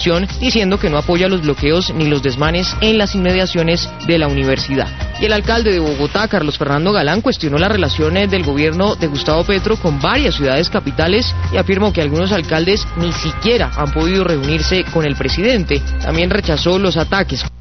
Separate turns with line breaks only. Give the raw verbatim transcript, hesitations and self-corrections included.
diciendo que no apoya los bloqueos ni los desmanes en las inmediaciones de la universidad. Y el alcalde de Bogotá, Carlos Fernando Galán, cuestionó las relaciones del gobierno de Gustavo Petro con varias ciudades capitales y afirmó que algunos alcaldes ni siquiera han podido reunirse con el presidente. También rechazó los ataques